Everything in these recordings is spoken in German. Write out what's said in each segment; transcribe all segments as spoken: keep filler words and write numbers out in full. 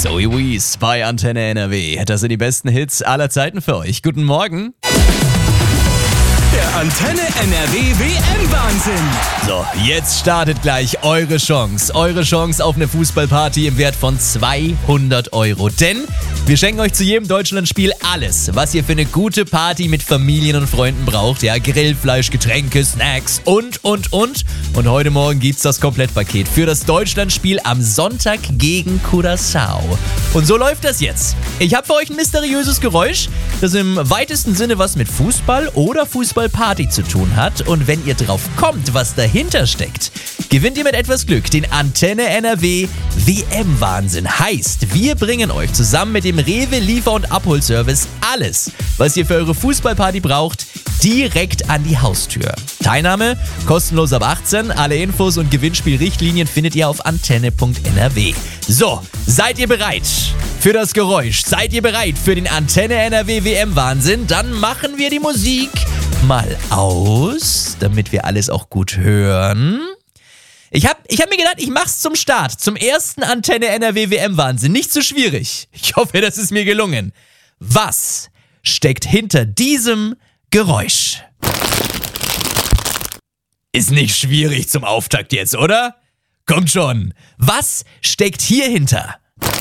Zoe Wees bei Antenne N R W. Das sind die besten Hits aller Zeiten für euch. Guten Morgen. Der Antenne N R W W M-Wahnsinn. So, jetzt startet gleich eure Chance. Eure Chance auf eine Fußballparty im Wert von zweihundert Euro. Denn wir schenken euch zu jedem Deutschlandspiel alles, was ihr für eine gute Party mit Familien und Freunden braucht. Ja, Grillfleisch, Getränke, Snacks und, und, und. Und heute Morgen gibt's das Komplettpaket für das Deutschlandspiel am Sonntag gegen Curaçao. Und so läuft das jetzt. Ich habe für euch ein mysteriöses Geräusch, das im weitesten Sinne was mit Fußball oder Fußballparty zu tun hat. Und wenn ihr drauf kommt, was dahinter steckt, gewinnt ihr mit etwas Glück den Antenne N R W W M-Wahnsinn. Heißt, wir bringen euch zusammen mit dem Rewe Liefer- und Abholservice alles, was ihr für eure Fußballparty braucht, direkt an die Haustür. Teilnahme kostenlos ab achtzehn. Alle Infos und Gewinnspielrichtlinien findet ihr auf antenne punkt n r w. So, seid ihr bereit für das Geräusch? Seid ihr bereit für den Antenne N R W W M-Wahnsinn? Dann machen wir die Musik mal aus, damit wir alles auch gut hören. Ich hab, ich hab mir gedacht, ich mach's zum Start, zum ersten Antenne N R W W M-Wahnsinn. Nicht zu schwierig. Ich hoffe, das ist mir gelungen. Was steckt hinter diesem Geräusch? Ist nicht schwierig zum Auftakt jetzt, oder? Kommt schon. Was steckt hier hinter?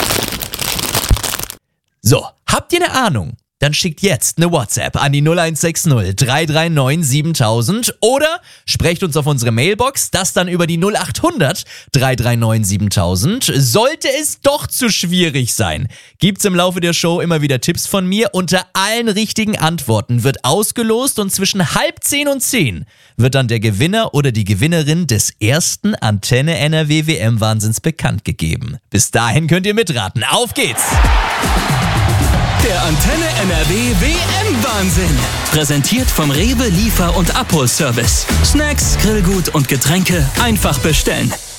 So, habt ihr eine Ahnung? Dann schickt jetzt eine WhatsApp an die null eins sechs null drei drei neun siebentausend oder sprecht uns auf unsere Mailbox, das dann über die null acht hundert drei drei neun siebentausend. Sollte es doch zu schwierig sein, gibt's im Laufe der Show immer wieder Tipps von mir. Unter allen richtigen Antworten wird ausgelost und zwischen halb zehn und zehn wird dann der Gewinner oder die Gewinnerin des ersten Antenne N R W W M-Wahnsinns bekannt gegeben. Bis dahin könnt ihr mitraten. Auf geht's! Der Antenne N R W W M-Wahnsinn. Präsentiert vom Rewe Liefer- und Abholservice. Snacks, Grillgut und Getränke einfach bestellen.